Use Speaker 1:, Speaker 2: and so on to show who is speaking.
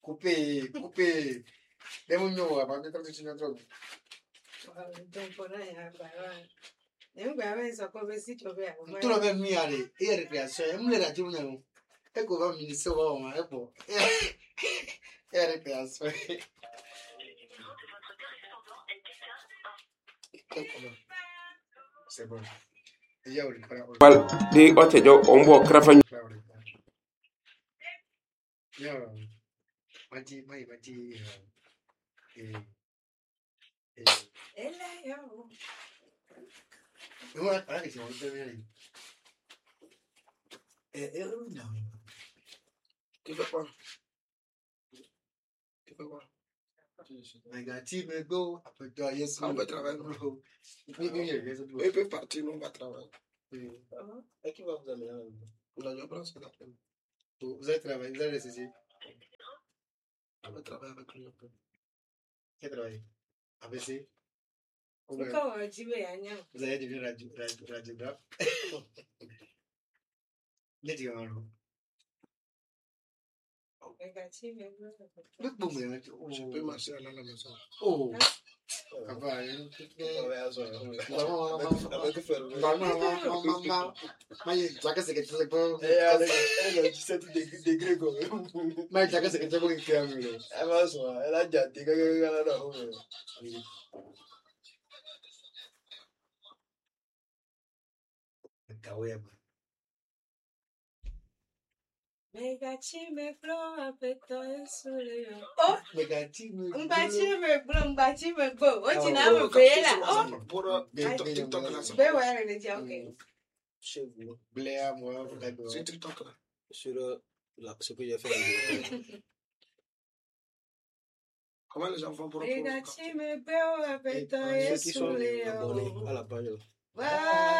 Speaker 1: Coupé. Demonio, ma che tanto ci ne trovo. Tu lo vedi miare, e recreazione, non le ragioni. Ecco, va mi dice, oh, ma è buono. E recreazione. C'est bon.
Speaker 2: Di ote jo ombo krafa
Speaker 1: Yo, mati. Ora che siamo tutti bene. No.
Speaker 2: Che fa qua?
Speaker 1: Ragazzi, me go. Aperto yes.
Speaker 2: Ah, vai travailler. E per partir non va travailler.
Speaker 1: E chi va a usare?
Speaker 2: La mia brassa da prima.
Speaker 1: Vous allez travailler, vous allez rester ici.
Speaker 2: On va travailler avec lui.
Speaker 1: Qui travaille? ABC?
Speaker 3: Vous
Speaker 1: allez devenir radiographe? Let's go. Look, boom,
Speaker 2: Je peux marcher à la maison.
Speaker 1: oh, papa, mais já que você quer dizer que
Speaker 4: Ela 17 degrés quand même.
Speaker 1: mas já que você quer dizer que é meu.
Speaker 4: Elle elle a déjà dit que
Speaker 1: Cauê,
Speaker 3: Megachime flow apeto esule.
Speaker 1: Megachime
Speaker 3: Mbachime go. Oti na mo bela. Oh.
Speaker 2: Pour TikTok là.
Speaker 3: Be where le dia okay.
Speaker 4: chez vous.
Speaker 1: Blair, moi,
Speaker 2: C'est TikTok là.
Speaker 4: Sur ce que j'ai fait.
Speaker 2: Comment les gens font pour
Speaker 3: Megachime flow apeto
Speaker 4: Ceux qui sont
Speaker 3: esule.
Speaker 4: abonnés à la page.
Speaker 3: Wow.